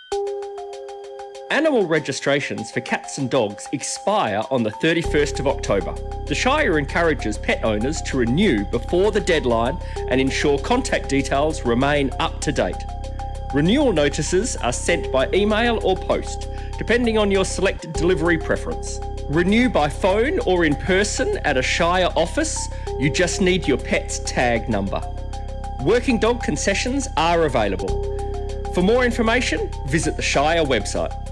Animal registrations for cats and dogs expire on the 31st of October. The Shire encourages pet owners to renew before the deadline and ensure contact details remain up to date. Renewal notices are sent by email or post, depending on your selected delivery preference. Renew by phone or in person at a Shire office. You just need your pet's tag number. Working dog concessions are available. For more information, visit the Shire website.